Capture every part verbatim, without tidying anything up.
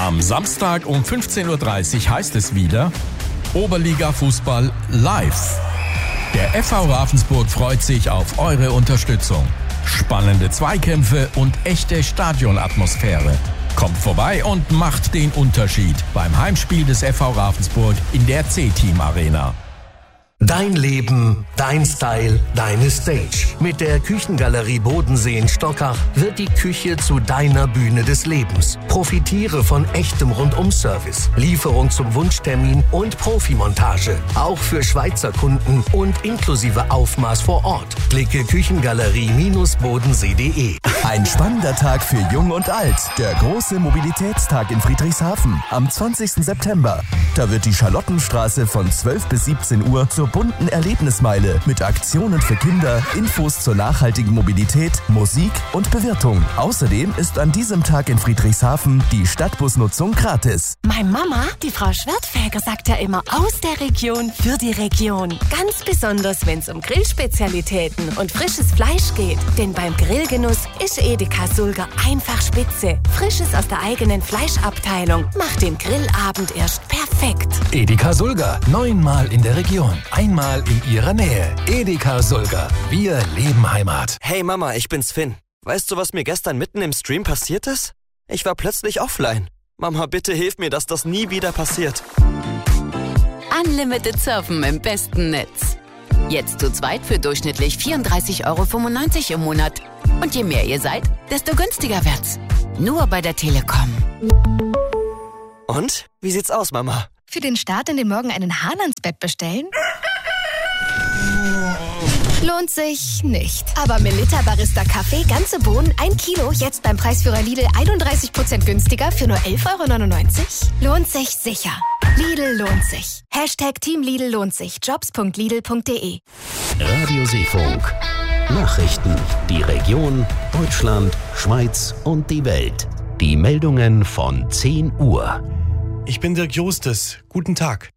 Am Samstag um fünfzehn Uhr dreißig heißt es wieder Oberliga-Fußball live. Der F V Ravensburg freut sich auf eure Unterstützung. Spannende Zweikämpfe und echte Stadionatmosphäre. Kommt vorbei und macht den Unterschied beim Heimspiel des F V Ravensburg in der C-Team Arena. Dein Leben, dein Style, deine Stage. Mit der Küchengalerie Bodensee in Stockach wird die Küche zu deiner Bühne des Lebens. Profitiere von echtem Rundum-Service, Lieferung zum Wunschtermin und Profimontage. Auch für Schweizer Kunden und inklusive Aufmaß vor Ort. Klicke küchengalerie bodensee punkt de. Ein spannender Tag für Jung und Alt. Der große Mobilitätstag in Friedrichshafen am zwanzigsten September. Da wird die Charlottenstraße von zwölf bis siebzehn Uhr zur bunten Erlebnismeile mit Aktionen für Kinder, Infos zur nachhaltigen Mobilität, Musik und Bewirtung. Außerdem ist an diesem Tag in Friedrichshafen die Stadtbusnutzung gratis. Meine Mama, die Frau Schwertfeger, sagt ja immer aus der Region für die Region. Ganz besonders, wenn es um Grillspezialitäten und frisches Fleisch geht. Denn beim Grillgenuss ist Edeka Sulger einfach spitze. Frisches aus der eigenen Fleischabteilung macht den Grillabend erst perfekt. Edeka Sulger, neunmal in der Region. Einmal in ihrer Nähe. Edeka Sulger. Wir leben Heimat. Hey Mama, ich bin's Finn. Weißt du, was mir gestern mitten im Stream passiert ist? Ich war plötzlich offline. Mama, bitte hilf mir, dass das nie wieder passiert. Unlimited Surfen im besten Netz. Jetzt zu zweit für durchschnittlich vierunddreißig Euro fünfundneunzig im Monat. Und je mehr ihr seid, desto günstiger wird's. Nur bei der Telekom. Und? Wie sieht's aus, Mama? Für den Start in den Morgen einen Hahn ans Bett bestellen? Lohnt sich nicht. Aber Melitta Barista Kaffee, ganze Bohnen, ein Kilo, jetzt beim Preisführer Lidl einunddreißig Prozent günstiger für nur elf Euro neunundneunzig? Lohnt sich sicher. Lidl lohnt sich. Hashtag Team Lidl lohnt sich. jobs punkt lidl punkt de. Radio Seefunk. Nachrichten. Die Region, Deutschland, Schweiz und die Welt. Die Meldungen von zehn Uhr. Ich bin Dirk Justus. Guten Tag.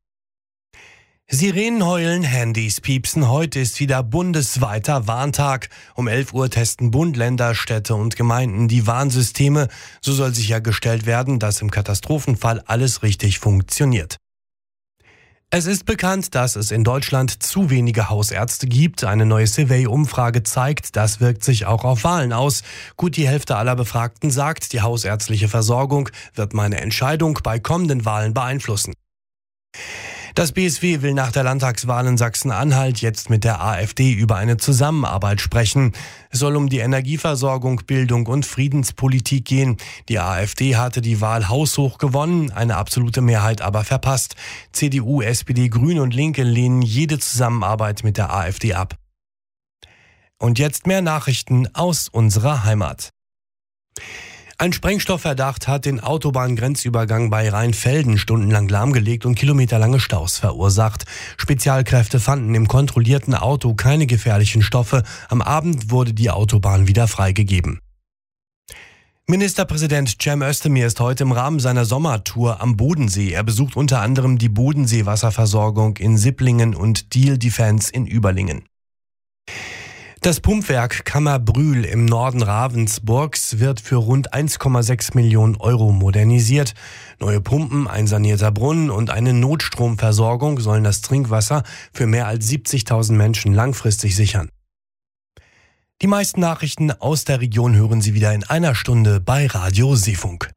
Sirenen heulen, Handys piepsen. Heute ist wieder bundesweiter Warntag. Um elf Uhr testen Bund, Länder, Städte und Gemeinden die Warnsysteme. So soll sichergestellt werden, dass im Katastrophenfall alles richtig funktioniert. Es ist bekannt, dass es in Deutschland zu wenige Hausärzte gibt. Eine neue Survey-Umfrage zeigt, das wirkt sich auch auf Wahlen aus. Gut die Hälfte aller Befragten sagt, die hausärztliche Versorgung wird meine Entscheidung bei kommenden Wahlen beeinflussen. Das B S W will nach der Landtagswahl in Sachsen-Anhalt jetzt mit der AfD über eine Zusammenarbeit sprechen. Es soll um die Energieversorgung, Bildung und Friedenspolitik gehen. Die AfD hatte die Wahl haushoch gewonnen, eine absolute Mehrheit aber verpasst. C D U, S P D, Grüne und Linke lehnen jede Zusammenarbeit mit der AfD ab. Und jetzt mehr Nachrichten aus unserer Heimat. Ein Sprengstoffverdacht hat den Autobahngrenzübergang bei Rheinfelden stundenlang lahmgelegt und kilometerlange Staus verursacht. Spezialkräfte fanden im kontrollierten Auto keine gefährlichen Stoffe. Am Abend wurde die Autobahn wieder freigegeben. Ministerpräsident Cem Özdemir ist heute im Rahmen seiner Sommertour am Bodensee. Er besucht unter anderem die Bodensee-Wasserversorgung in Sipplingen und Deal Defense in Überlingen. Das Pumpwerk Kammerbrühl im Norden Ravensburgs wird für rund eins Komma sechs Millionen Euro modernisiert. Neue Pumpen, ein sanierter Brunnen und eine Notstromversorgung sollen das Trinkwasser für mehr als siebzigtausend Menschen langfristig sichern. Die meisten Nachrichten aus der Region hören Sie wieder in einer Stunde bei Radio Seefunk.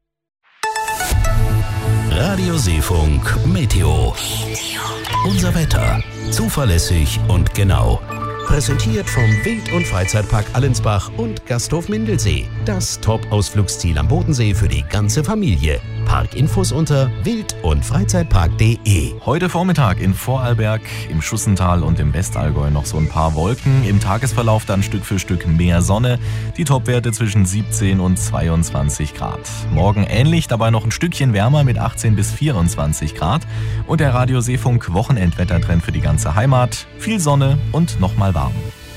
Radio Seefunk Meteo. Unser Wetter. Zuverlässig und genau. Präsentiert vom Wild- und Freizeitpark Allensbach und Gasthof Mindelsee. Das Top-Ausflugsziel am Bodensee für die ganze Familie. Parkinfos unter wild- und freizeitpark punkt de. Heute Vormittag in Vorarlberg, im Schussental und im Westallgäu noch so ein paar Wolken. Im Tagesverlauf dann Stück für Stück mehr Sonne. Die Topwerte zwischen siebzehn und zweiundzwanzig Grad. Morgen ähnlich, dabei noch ein Stückchen wärmer mit achtzehn bis vierundzwanzig Grad. Und der Radio Seefunk Wochenendwettertrend für die ganze Heimat. Viel Sonne und nochmal warm.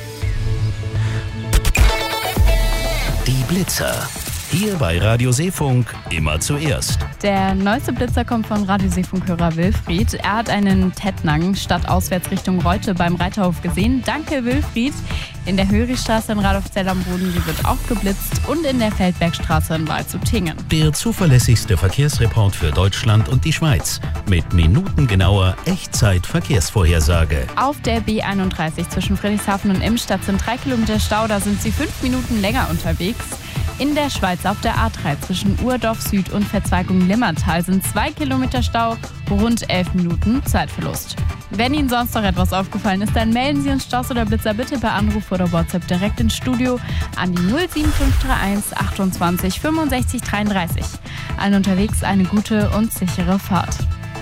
Die Blitzer. Hier bei Radio Seefunk immer zuerst. Der neueste Blitzer kommt von Radio Seefunk-Hörer Wilfried. Er hat einen Tettnang statt auswärts Richtung Reute beim Reiterhof gesehen. Danke, Wilfried. In der Hörichstraße in Radolfzell am Bodensee wird auch geblitzt und in der Feldbergstraße in Waldshut-Tingen. Der zuverlässigste Verkehrsreport für Deutschland und die Schweiz mit minutengenauer Echtzeit-Verkehrsvorhersage. Auf der B einunddreißig zwischen Friedrichshafen und Imstadt sind drei Kilometer Stau, da sind Sie fünf Minuten länger unterwegs. In der Schweiz auf der A drei zwischen Urdorf Süd und Verzweigung Limmertal sind zwei Kilometer Stau, rund elf Minuten Zeitverlust. Wenn Ihnen sonst noch etwas aufgefallen ist, dann melden Sie uns Staus oder Blitzer bitte per Anruf oder WhatsApp direkt ins Studio an die null sieben fünf drei eins achtundzwanzig fünfundsechzig dreiunddreißig. Allen unterwegs eine gute und sichere Fahrt.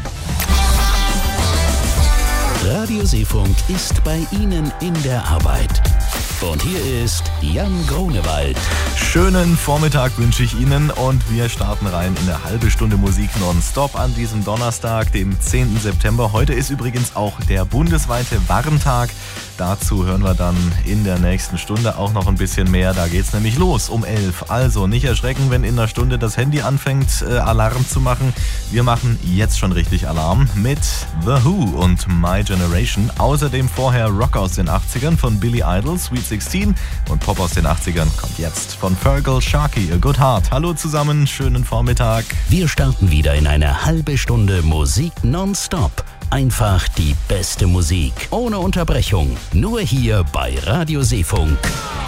Radio Seefunk ist bei Ihnen in der Arbeit. Und hier ist Jan Grunewald. Schönen Vormittag wünsche ich Ihnen und wir starten rein in eine halbe Stunde Musik nonstop an diesem Donnerstag, dem zehnten September. Heute ist übrigens auch der bundesweite Warntag. Dazu hören wir dann in der nächsten Stunde auch noch ein bisschen mehr. Da geht's nämlich los um elf. Also nicht erschrecken, wenn in einer Stunde das Handy anfängt, äh, Alarm zu machen. Wir machen jetzt schon richtig Alarm mit The Who und My Generation. Außerdem vorher Rock aus den achtzigern von Billy Idol, Sweet sixteen, und Pop aus den achtzigern kommt jetzt von Fergal Sharkey, A Good Heart. Hallo zusammen, schönen Vormittag. Wir starten wieder in eine halbe Stunde Musik nonstop. Einfach die beste Musik, ohne Unterbrechung. Nur hier bei Radio Seefunk.